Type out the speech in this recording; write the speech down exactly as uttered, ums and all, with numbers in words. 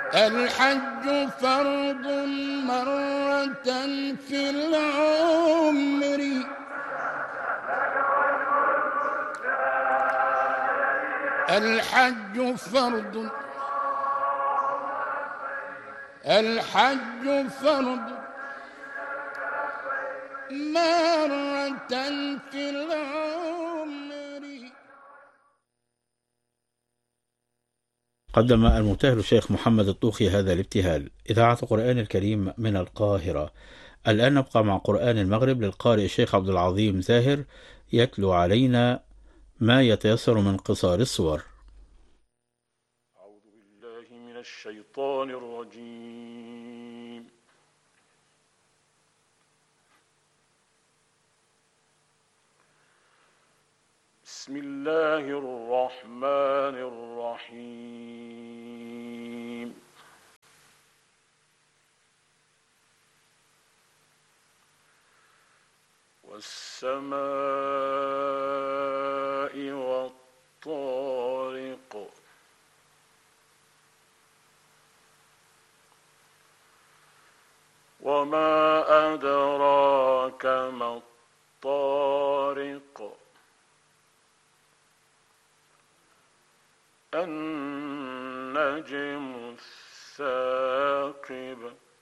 الحج فرض مرة في العمر، الحج فرض، الحج فرض مرة في العمر. قدم المبتهل الشيخ محمد الطوخي هذا الابتهال. إذاعة القرآن الكريم من القاهرة. الآن نبقى مع قرآن المغرب للقارئ الشيخ عبد العظيم زاهر، يتلو علينا ما يتيسر من قصار السور. أعوذ بالله من الشيطان الرجيم. بسم الله الرحمن الرحيم. والسماء والطارق، وما أدراك ما الطارق، النجم الثاقب،